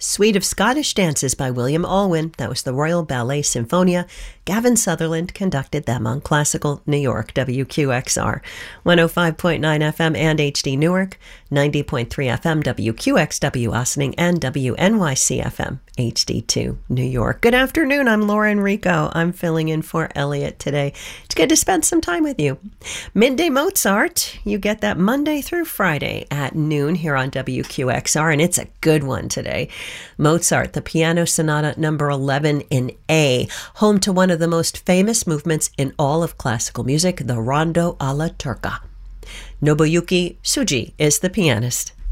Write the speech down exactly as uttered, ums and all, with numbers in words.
Suite of Scottish Dances by William Alwyn. That was the Royal Ballet Sinfonia. Gavin Sutherland conducted them on Classical New York, W Q X R, one oh five point nine F M and H D Newark, ninety point three F M, W Q X W Ossining, and W N Y C F M, H D two New York. Good afternoon. I'm Laura Enrico. I'm filling in for Elliot today. It's good to spend some time with you. Midday Mozart, you get that Monday through Friday at noon here on W Q X R, and it's a good one today. Mozart, the Piano Sonata number eleven in A, home to one of the most famous movements in all of classical music, the Rondo alla Turca. Nobuyuki Tsuji is the pianist.